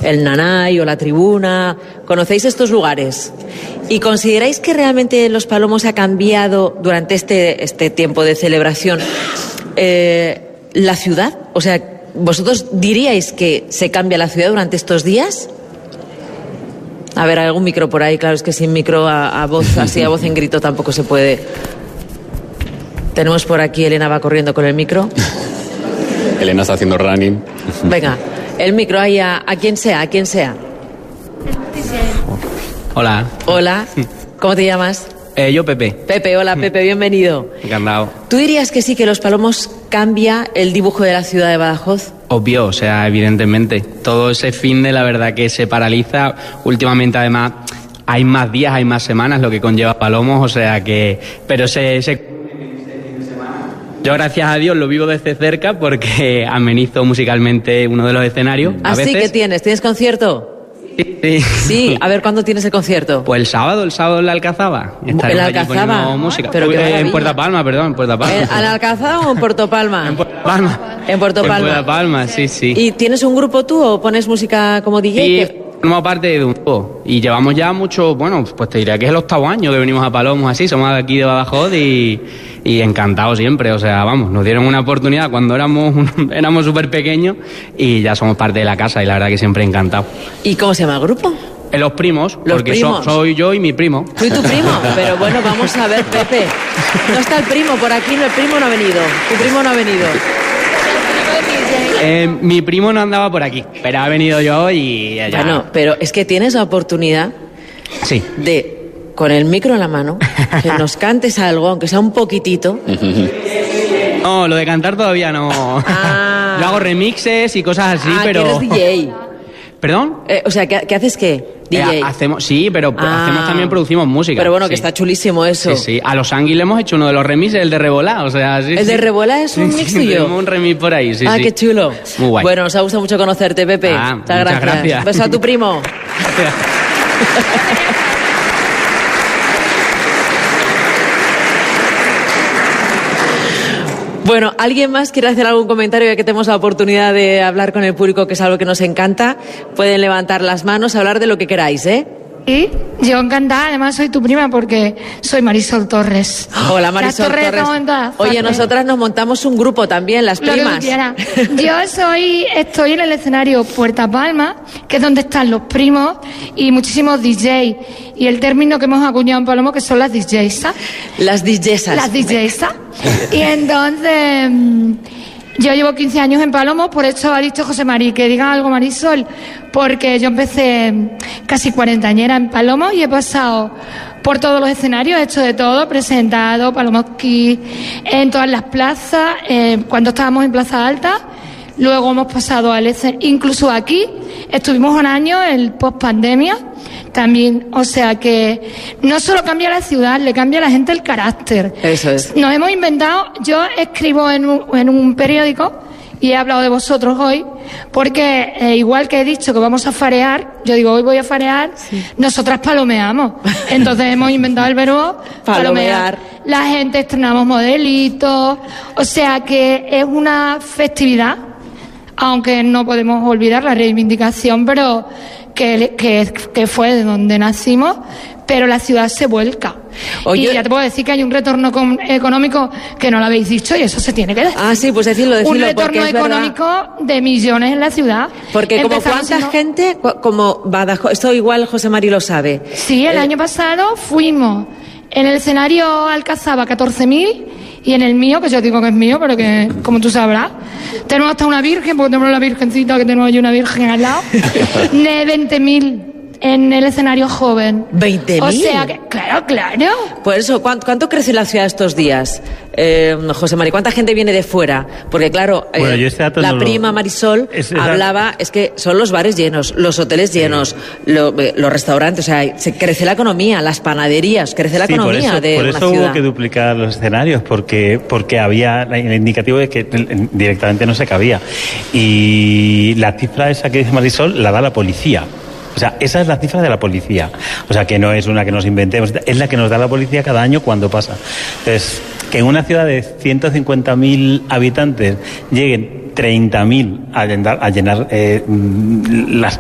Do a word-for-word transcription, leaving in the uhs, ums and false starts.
el Nanay o la Tribuna. ¿Conocéis estos lugares? ¿Y consideráis que realmente Los Palomos ha cambiado durante este, este tiempo de celebración eh, la ciudad? O sea, ¿vosotros diríais que se cambia la ciudad durante estos días? A ver, ¿hay algún micro por ahí? Claro, es que sin micro a, a voz, así a voz en grito tampoco se puede. Tenemos por aquí, Elena va corriendo con el micro. Elena está haciendo running. Venga, el micro ahí a, a quien sea, a quien sea. Hola. Hola, ¿cómo te llamas? Eh, yo, Pepe. Pepe, hola Pepe, bienvenido. Encantado. ¿Tú dirías que sí, que Los Palomos cambia el dibujo de la ciudad de Badajoz? Obvio, o sea, evidentemente. Todo ese fin de la verdad que se paraliza. Últimamente, además, hay más días, hay más semanas, lo que conlleva Palomos, o sea que... Pero se... se... Yo, gracias a Dios, lo vivo desde cerca porque amenizo musicalmente uno de los escenarios. ¿Ah, sí? ¿Qué tienes? ¿Tienes concierto? Sí, sí. Sí, a ver, ¿cuándo tienes el concierto? Pues el sábado, el sábado en la Alcazaba. ¿En la Alcazaba? Música. Pero eh, en Puerto Palma, perdón, en Puerto Palma. ¿En la Alcazaba o en Puerto Palma? En Puerto Palma. En Puerto Palma. En Puerto Palma, sí, sí. ¿Y tienes un grupo tú o pones música como D J? Sí, que... formamos parte de un grupo. Y llevamos ya mucho, bueno, pues te diría que es el octavo año que venimos a Palomos así. Somos de aquí de Badajoz y... Y encantados siempre, o sea, vamos, nos dieron una oportunidad cuando éramos éramos súper pequeños y ya somos parte de la casa y la verdad que siempre encantados. ¿Y cómo se llama el grupo? Eh, los primos, los porque primos. So, soy yo y mi primo. ¿Tú y tu primo? Pero bueno, vamos a ver, Pepe. No está el primo por aquí, no, el primo no ha venido. Tu primo no ha venido. Eh, mi primo no andaba por aquí, pero ha venido yo y ya... Bueno, pero es que tienes la oportunidad sí. de... con el micro en la mano, que nos cantes algo, aunque sea un poquitito. No, lo de cantar todavía no. Ah. Yo hago remixes y cosas así, ah, pero... que eres D J. ¿Perdón? Eh, o sea, ¿qué, ¿qué haces qué? D J. Eh, hacemos, sí, pero ah. hacemos también, producimos música. Pero bueno, sí. que está chulísimo eso. Sí, sí. A Los Ángeles hemos hecho uno de los remixes, el de Rebolá, o sea... Sí, ¿El sí. de Rebolá es un sí, mix sí, tuyo? Tenemos un remix por ahí, sí, ah, sí. qué chulo. Muy guay. Bueno, nos ha gustado mucho conocerte, Pepe. Ah, muchas, muchas gracias. gracias. Un beso a tu primo. Gracias. Bueno, ¿alguien más quiere hacer algún comentario ya que tenemos la oportunidad de hablar con el público, que es algo que nos encanta? Pueden levantar las manos, hablar de lo que queráis, ¿eh? Sí, yo encantada, además soy tu prima porque soy Marisol Torres. Hola, Marisol Torres. Torres. Oye, nosotras nos montamos un grupo también, las lo primas. Que yo soy, estoy en el escenario Puerto Palma, que es donde están los primos y muchísimos D J. Y el término que hemos acuñado en Palomo, que son las D Js. Las D Js. Las D Js. Y entonces... yo llevo quince años en Palomos, por eso ha dicho José Mari, que diga algo, Marisol, porque yo empecé casi cuarentañera en Palomos y he pasado por todos los escenarios, he hecho de todo, presentado Palomos Kids en todas las plazas, eh, cuando estábamos en Plaza Alta, luego hemos pasado al escenario, incluso aquí, estuvimos un año, el post-pandemia, también, o sea que no solo cambia la ciudad, le cambia a la gente el carácter. Eso es. Nos hemos inventado, yo escribo en un, en un periódico y he hablado de vosotros hoy, porque eh, igual que he dicho que vamos a farear, yo digo hoy voy a farear, sí. Nosotras palomeamos. Entonces hemos inventado el verbo palomear. palomear. La gente estrenamos modelitos, o sea que es una festividad, aunque no podemos olvidar la reivindicación, pero que, que, que fue de donde nacimos, pero la ciudad se vuelca. Oye, y ya te puedo decir que hay un retorno con, económico que no lo habéis dicho y eso se tiene que decir. Ah, sí, pues decirlo, decirlo. Un retorno porque es económico verdad. De millones en la ciudad. Porque como Empezamos cuánta siendo... gente, como Badajoz, esto igual José Mari lo sabe. Sí, el eh... año pasado fuimos en el escenario Alcazaba catorce mil y en el mío, que yo digo que es mío, pero que, como tú sabrás, tenemos hasta una virgen, porque tenemos la virgencita, que tenemos allí una virgen al lado, de veinte mil en el escenario joven. ¿veinte mil? O sea que, claro, claro. Por eso, ¿cuánto, cuánto crece la ciudad estos días? Eh, José Mari, ¿cuánta gente viene de fuera? Porque claro, eh, bueno, este la no prima lo... Marisol es, hablaba, es que son los bares llenos, los hoteles llenos, sí. lo, los restaurantes, o sea, se crece la economía, las panaderías, crece la sí, economía por eso, de por una eso ciudad. Hubo que duplicar los escenarios, porque, porque había el indicativo de que directamente no se cabía. Y la cifra esa que dice Marisol la da la policía. O sea, esa es la cifra de la policía. O sea, que no es una que nos inventemos, es la que nos da la policía cada año cuando pasa. Entonces, que en una ciudad de ciento cincuenta mil habitantes lleguen treinta mil a llenar, a llenar eh, las